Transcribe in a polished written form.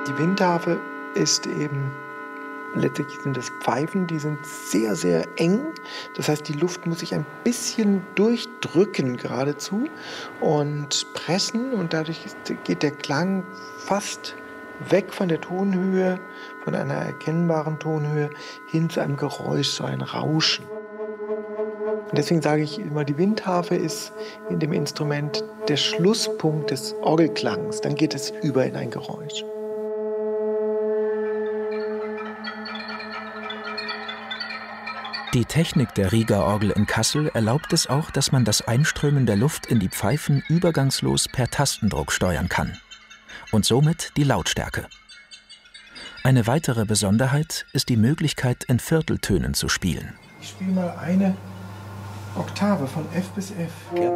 Die Windharfe ist eben, letztlich sind das Pfeifen, die sind sehr, sehr eng. Das heißt, die Luft muss sich ein bisschen durchdrücken geradezu und pressen. Und dadurch geht der Klang fast weg von der Tonhöhe, von einer erkennbaren Tonhöhe, hin zu einem Geräusch, so ein Rauschen. Und deswegen sage ich immer, die Windharfe ist in dem Instrument der Schlusspunkt des Orgelklangs. Dann geht es über in ein Geräusch. Die Technik der Rieger-Orgel in Kassel erlaubt es auch, dass man das Einströmen der Luft in die Pfeifen übergangslos per Tastendruck steuern kann. Und somit die Lautstärke. Eine weitere Besonderheit ist die Möglichkeit, in Vierteltönen zu spielen. Ich spiele mal eine Oktave von F bis F.